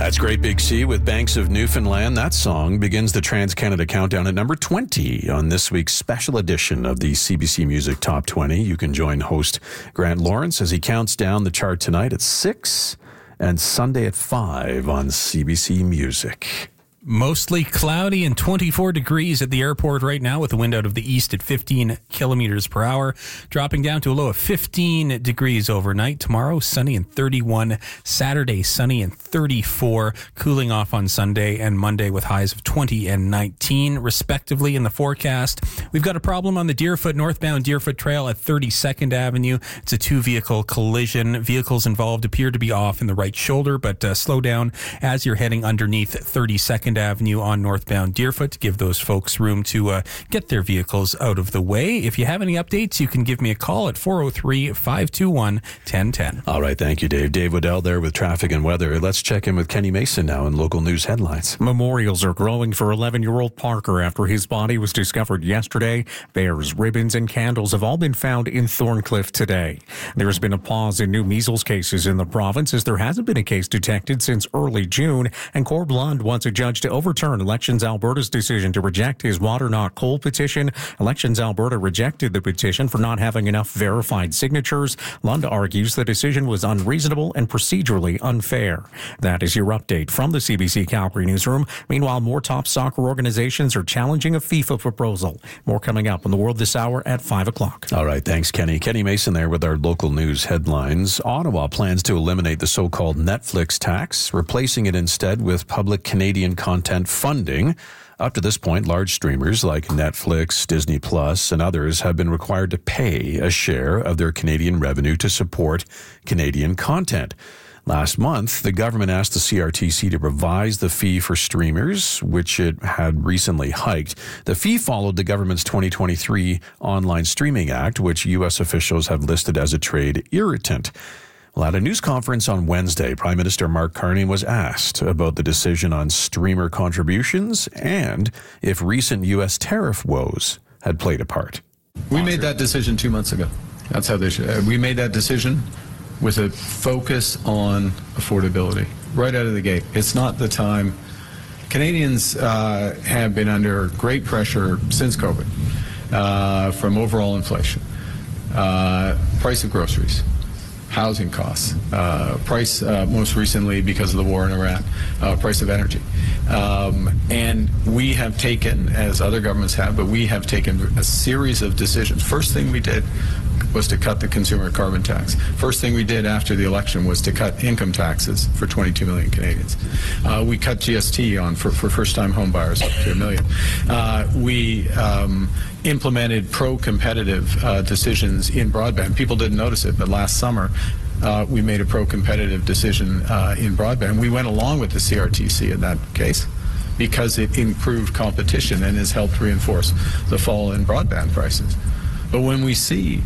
That's Great Big Sea with Banks of Newfoundland. That song begins the Trans-Canada Countdown at number 20 on this week's special edition of the CBC Music Top 20. You can join host Grant Lawrence as he counts down the chart tonight at 6 and Sunday at 5 on CBC Music. Mostly cloudy and 24 degrees at the airport right now with the wind out of the east at 15 kilometers per hour, dropping down to a low of 15 degrees overnight. Tomorrow, sunny and 31. Saturday, sunny and 34. Cooling off on Sunday and Monday with highs of 20 and 19, respectively, in the forecast. We've got a problem on the Deerfoot, northbound Deerfoot Trail at 32nd Avenue. It's a two-vehicle collision. Vehicles involved appear to be off in the right shoulder, but slow down as you're heading underneath 32nd Avenue on northbound Deerfoot to give those folks room to get their vehicles out of the way. If you have any updates, you can give me a call at 403-521-1010. All right, thank you, Dave. Dave Waddell there with traffic and weather. Let's check in with Kenny Mason now in local news headlines. Memorials are growing for 11-year-old Parker after his body was discovered yesterday. Bears, ribbons, and candles have all been found in Thorncliffe today. There has been a pause in new measles cases in the province as there hasn't been a case detected since early June, and Corb Lund wants a judge to overturn Elections Alberta's decision to reject his water not coal petition. Elections Alberta rejected the petition for not having enough verified signatures. Lund argues the decision was unreasonable and procedurally unfair. That is your update from the CBC Calgary newsroom. Meanwhile, more top soccer organizations are challenging a FIFA proposal. More coming up on The World this hour at 5 o'clock. All right, thanks, Kenny. Kenny Mason there with our local news headlines. Ottawa plans to eliminate the so-called Netflix tax, replacing it instead with public Canadian content funding. Up to this point, large streamers like Netflix, Disney Plus, and others have been required to pay a share of their Canadian revenue to support Canadian content. Last month, the government asked the CRTC to revise the fee for streamers, which it had recently hiked. The fee followed the government's 2023 Online Streaming Act, which U.S. officials have listed as a trade irritant. Well, at a news conference on Wednesday, Prime Minister Mark Carney was asked about the decision on streamer contributions and if recent U.S. tariff woes had played a part. We made that decision 2 months ago. That's how we made that decision with a focus on affordability right out of the gate. It's not the time. Canadians have been under great pressure since COVID from overall inflation, price of groceries, housing costs, price most recently because of the war in Iran, price of energy. And we have taken, as other governments have, but we have taken a series of decisions. First thing we did was to cut the consumer carbon tax. First thing we did after the election was to cut income taxes for 22 million Canadians. We cut GST on for first-time home buyers up to $1 million. We implemented pro-competitive decisions in broadband. People didn't notice it, but last summer we made a pro-competitive decision in broadband. We went along with the CRTC in that case because it improved competition and has helped reinforce the fall in broadband prices. But when we see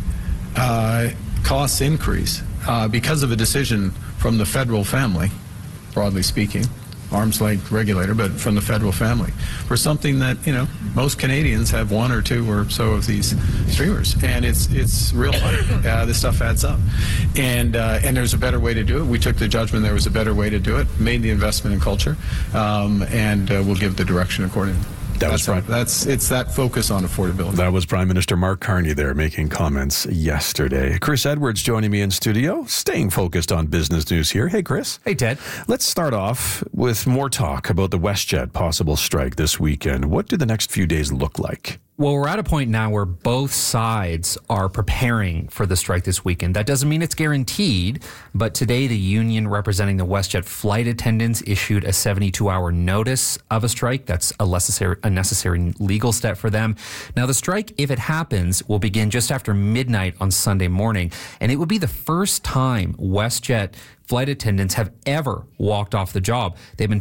costs increase because of a decision from the federal family, broadly speaking, arm's length regulator, but from the federal family, for something that, you know, most Canadians have one or two or so of these streamers, and it's real money. This stuff adds up, and there's a better way to do it. We took the judgment there was a better way to do it, made the investment in culture, and we'll give the direction accordingly. It's that focus on affordability. That was Prime Minister Mark Carney there making comments yesterday. Chris Edwards joining me in studio, staying focused on business news here. Hey, Chris. Hey, Ted. Let's start off with more talk about the WestJet possible strike this weekend. What do the next few days look like? Well, we're at a point now where both sides are preparing for the strike this weekend. That doesn't mean it's guaranteed, but today the union representing the WestJet flight attendants issued a 72-hour notice of a strike. That's a necessary legal step for them. Now, the strike, if it happens, will begin just after midnight on Sunday morning, and it would be the first time WestJet flight attendants have ever walked off the job. They've been